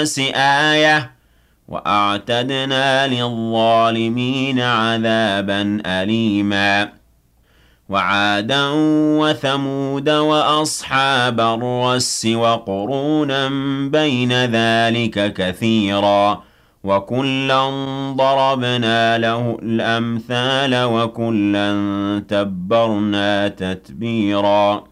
آية وأعتدنا للظالمين عذابا أليما وعادا وثمود وأصحاب الرس وقرونا بين ذلك كثيرا وكلا ضربنا له الأمثال وكلا تبرنا تتبيرا